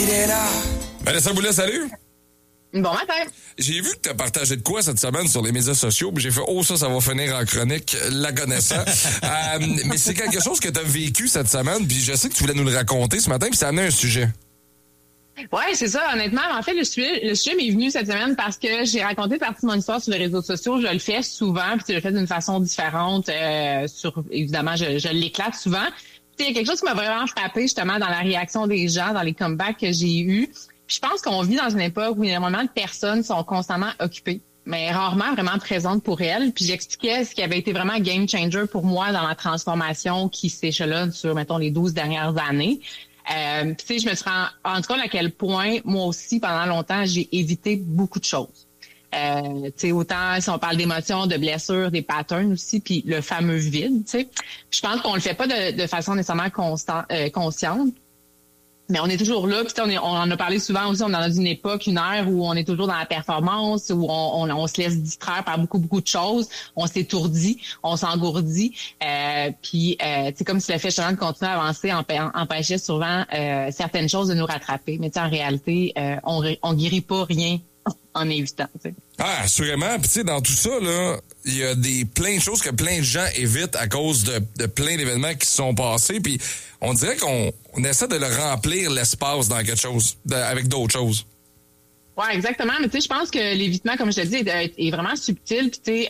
Vanessa Boulet, salut! Bon matin! J'ai vu que tu as partagé de quoi cette semaine sur les médias sociaux, puis j'ai fait « Oh, ça va finir en chronique, la connaissant. » Mais c'est quelque chose que tu as vécu cette semaine, puis je sais que tu voulais nous le raconter ce matin, puis ça a amené un sujet. Ouais, c'est ça, honnêtement. En fait, le sujet m'est venu cette semaine parce que j'ai raconté partie de mon histoire sur les réseaux sociaux. Je le fais souvent, puis je le fais d'une façon différente. Évidemment, je l'éclate souvent. Puis il y a quelque chose qui m'a vraiment frappé justement dans la réaction des gens, dans les comebacks que j'ai eus. Puis je pense qu'on vit dans une époque où énormément de personnes sont constamment occupées, mais rarement vraiment présentes pour elles. Puis j'expliquais ce qui avait été vraiment game changer pour moi dans ma transformation qui s'échelonne sur, mettons, les 12 dernières années. Puis tu sais, je me suis rendu compte à quel point, moi aussi, pendant longtemps, j'ai évité beaucoup de choses. Tu sais, autant si on parle d'émotions, de blessures, des patterns aussi, puis le fameux vide, tu sais. Je pense qu'on le fait pas de façon nécessairement consciente. Mais on est toujours là, puis on en a parlé souvent aussi, on est dans une époque, une ère où on est toujours dans la performance, où on se laisse distraire par beaucoup de choses, on s'étourdit, on s'engourdit, puis c'est comme si le fait justement de continuer à avancer empêchait souvent certaines choses de nous rattraper. Mais en réalité, on guérit pas rien en évitant. T'sais. Ah, assurément. Puis tu sais, dans tout ça, là, il y a plein de choses que plein de gens évitent à cause de plein d'événements qui se sont passés. Puis on dirait qu'on essaie de le remplir l'espace dans quelque chose, avec d'autres choses. Ouais, exactement. Mais tu sais, je pense que l'évitement, comme je te dis, est vraiment subtil. Puis tu sais,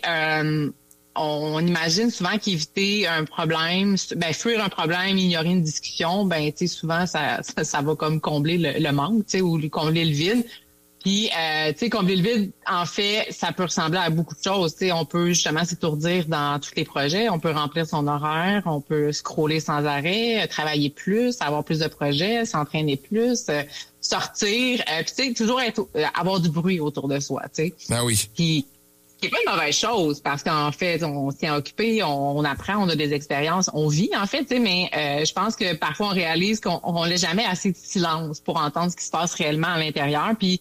on imagine souvent qu'éviter un problème, fuir un problème, ignorer une discussion, tu sais, souvent ça va comme combler le manque, tu sais, ou combler le vide. Puis, tu sais, combler le vide, en fait, ça peut ressembler à beaucoup de choses. Tu sais, on peut justement s'étourdir dans tous les projets. On peut remplir son horaire, on peut scroller sans arrêt, travailler plus, avoir plus de projets, s'entraîner plus, sortir. Puis, tu sais, toujours avoir du bruit autour de soi, tu sais. Ah oui. Puis, c'est pas une mauvaise chose parce qu'en fait, on se tient occupé, on apprend, on a des expériences, on vit en fait, tu sais, mais je pense que parfois on réalise qu'on laisse jamais assez de silence pour entendre ce qui se passe réellement à l'intérieur. Puis